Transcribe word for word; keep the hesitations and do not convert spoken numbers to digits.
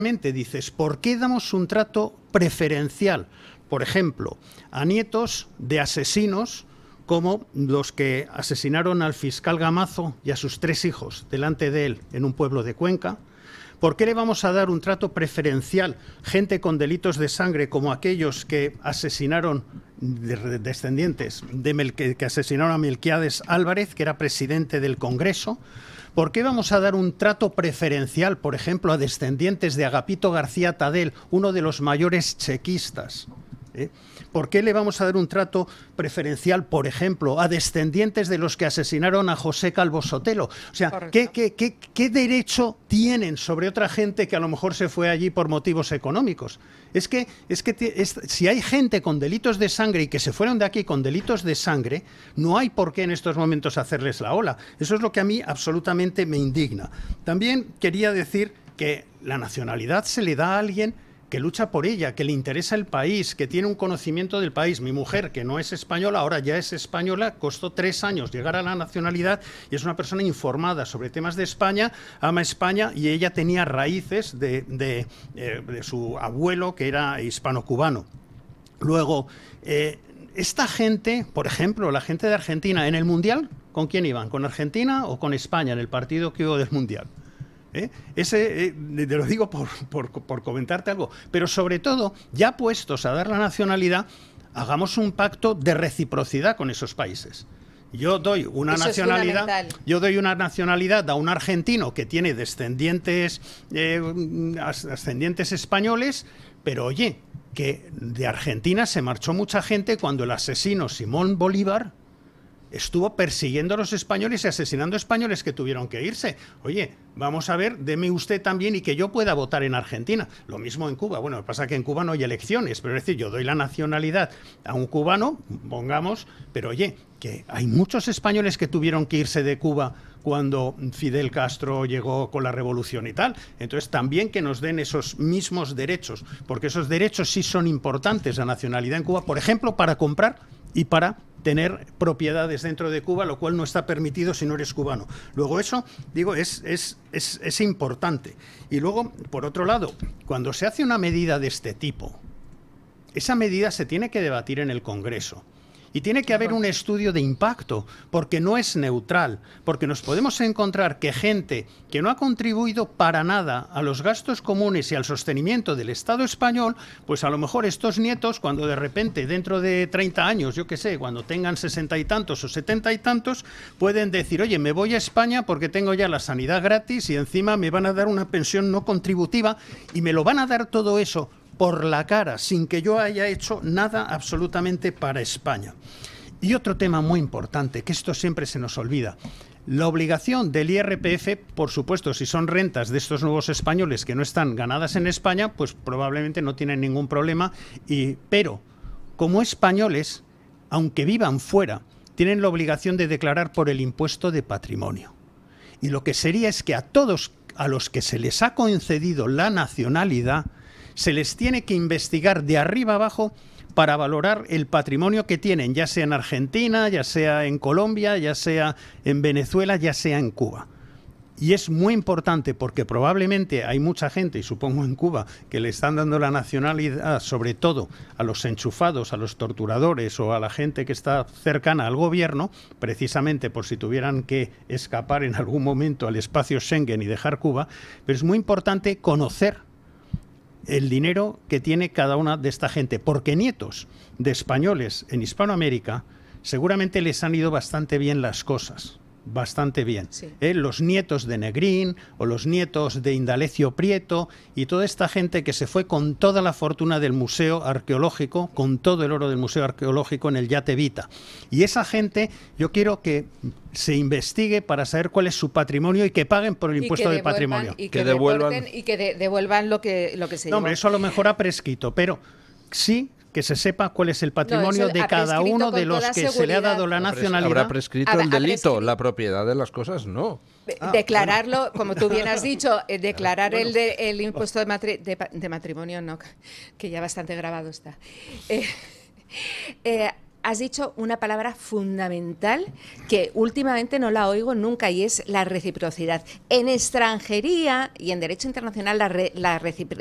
dices, ¿por qué damos un trato preferencial, por ejemplo, a nietos de asesinos como los que asesinaron al fiscal Gamazo y a sus tres hijos delante de él en un pueblo de Cuenca? ¿Por qué le vamos a dar un trato preferencial gente con delitos de sangre como aquellos que asesinaron, de, descendientes de Mel, que, que asesinaron a Melquiades Álvarez, que era presidente del Congreso? ¿Por qué vamos a dar un trato preferencial, por ejemplo, a descendientes de Agapito García Tadel, uno de los mayores chequistas? ¿Eh? ¿Por qué le vamos a dar un trato preferencial, por ejemplo, a descendientes de los que asesinaron a José Calvo Sotelo? O sea, ¿qué, qué, qué, qué derecho tienen sobre otra gente que a lo mejor se fue allí por motivos económicos? Es que, es que es, si hay gente con delitos de sangre y que se fueron de aquí con delitos de sangre, no hay por qué en estos momentos hacerles la ola. Eso es lo que a mí absolutamente me indigna. También quería decir que la nacionalidad se le da a alguien que lucha por ella, que le interesa el país, que tiene un conocimiento del país. Mi mujer, que no es española, ahora ya es española, costó tres años llegar a la nacionalidad y es una persona informada sobre temas de España, ama España y ella tenía raíces de, de, eh, de su abuelo, que era hispano-cubano. Luego, eh, esta gente, por ejemplo, la gente de Argentina, en el Mundial, ¿con quién iban? ¿Con Argentina o con España en el partido que hubo del Mundial? ¿Eh? Ese, eh, te lo digo por, por, por comentarte algo, pero sobre todo, ya puestos a dar la nacionalidad, hagamos un pacto de reciprocidad con esos países. Yo doy una Eso nacionalidad, yo doy una nacionalidad a un argentino que tiene descendientes, eh, ascendientes españoles, pero oye, que de Argentina se marchó mucha gente cuando el asesino Simón Bolívar estuvo persiguiendo a los españoles y asesinando españoles que tuvieron que irse. Oye, vamos a ver, deme usted también y que yo pueda votar en Argentina. Lo mismo en Cuba. Bueno, pasa que en Cuba no hay elecciones, pero es decir, yo doy la nacionalidad a un cubano, pongamos, pero oye, que hay muchos españoles que tuvieron que irse de Cuba cuando Fidel Castro llegó con la revolución y tal. Entonces también que nos den esos mismos derechos, porque esos derechos sí son importantes, la nacionalidad en Cuba, por ejemplo, para comprar y para tener propiedades dentro de Cuba, lo cual no está permitido si no eres cubano. Luego eso, digo, es, es, es, es importante. Y luego, por otro lado, cuando se hace una medida de este tipo, esa medida se tiene que debatir en el Congreso. Y tiene que haber un estudio de impacto, porque no es neutral, porque nos podemos encontrar que gente que no ha contribuido para nada a los gastos comunes y al sostenimiento del Estado español, pues a lo mejor estos nietos, cuando de repente dentro de treinta años, yo qué sé, cuando tengan sesenta y tantos o setenta y tantos, pueden decir, oye, me voy a España porque tengo ya la sanidad gratis y encima me van a dar una pensión no contributiva y me lo van a dar todo eso por la cara, sin que yo haya hecho nada absolutamente para España. Y otro tema muy importante, que esto siempre se nos olvida, la obligación del I R P F, por supuesto, si son rentas de estos nuevos españoles que no están ganadas en España, pues probablemente no tienen ningún problema, y, pero como españoles, aunque vivan fuera, tienen la obligación de declarar por el impuesto de patrimonio. Y lo que sería es que a todos a los que se les ha concedido la nacionalidad, se les tiene que investigar de arriba abajo para valorar el patrimonio que tienen, ya sea en Argentina, ya sea en Colombia, ya sea en Venezuela, ya sea en Cuba. Y es muy importante porque probablemente hay mucha gente, y supongo en Cuba, que le están dando la nacionalidad, sobre todo a los enchufados, a los torturadores o a la gente que está cercana al gobierno, precisamente por si tuvieran que escapar en algún momento al espacio Schengen y dejar Cuba. Pero es muy importante conocer el dinero que tiene cada una de esta gente, porque nietos de españoles en Hispanoamérica seguramente les han ido bastante bien las cosas, bastante bien. Sí. ¿Eh? Los nietos de Negrín o los nietos de Indalecio Prieto y toda esta gente que se fue con toda la fortuna del Museo Arqueológico, con todo el oro del Museo Arqueológico en el Yate Vita. Y esa gente, yo quiero que se investigue para saber cuál es su patrimonio y que paguen por el impuesto de patrimonio. Y que, que devuelvan y que de, devuelvan lo que, lo que se no, llevó. Hombre, eso a lo mejor ha prescrito, pero sí que se sepa cuál es el patrimonio no, de cada uno de los que seguridad. Se le ha dado la nacionalidad. Habrá prescrito el delito, prescrito. La propiedad de las cosas no. Ah, declararlo, bueno. Como tú bien has dicho, eh, declarar bueno. el, de, el impuesto de, matri de, de matrimonio, no, que ya bastante grabado está. Eh, eh, has dicho una palabra fundamental que últimamente no la oigo nunca y es la reciprocidad. En extranjería y en derecho internacional la, re, la